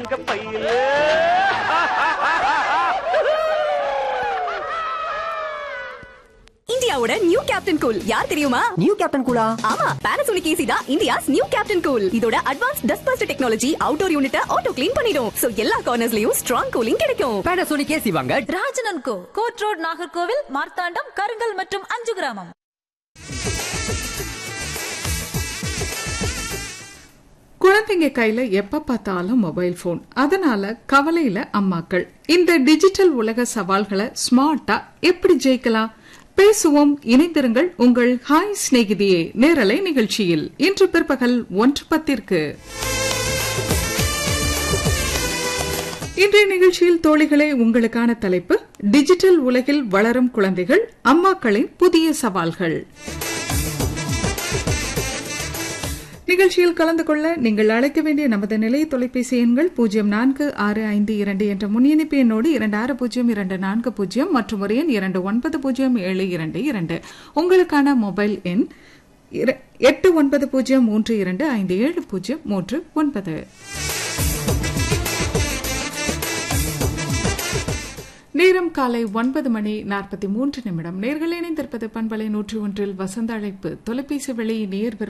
தங்க பையில. இந்தியாவோட நியூ கேப்டன் கூல் யார் தெரியுமா? நியூ கேப்டன் கூலா? ஆமா, Panasonic AC தான் இந்தியாஸ் நியூ கேப்டன் கூல். இதோட advance dust first technology outdoor யூனிட்ட auto clean பண்ணிடும். சோ எல்லா கார்னர்ஸ்லயும் ஸ்ட்ராங் கூலிங் கிடைக்கும். Panasonic AC வாங்க. ராஜன் & கோ, கோட் ரோட், நாகர்கோவில், மார்த்தாண்டம், கருங்கல் மற்றும் 5 கிராமம். குழந்தைங்க கையில எப்ப பார்த்தாலும் மொபைல் போன். அதனால கவலையில அம்மாக்கள். இந்த டிஜிட்டல் உலக சவால்களை ஸ்மார்ட்டா எப்படி ஜெயிக்கலாம்? பேசுவோம், இணைந்திருங்கள். உங்கள் ஹாய் சிநேகிதியே நேரலை நிகழ்ச்சியில் இன்று பிற்பகல் 1:10. இன்றைய நிகழ்ச்சியில் தோழிகளே, உங்களுக்கான தலைப்பு டிஜிட்டல் உலகில் வளரும் குழந்தைகள், அம்மாக்களின் புதிய சவால்கள். நிகழ்ச்சியில் கலந்து கொள்ள நீங்கள் அழைக்க வேண்டிய நமது நிலைய தொலைபேசி எண்கள் 0465 என்ற முன்னிணைப்பு எண்ணோடு 260240 மற்றும் ஒரு எண் 290722. உங்களுக்கான மொபைல் எண் 8903257039. நேரம் காலை 9:43. நேர்கள் இணைந்திருப்பது பண்பலை 101 வசந்த அழைப்பு. தொலைபேசி வெளி நேர்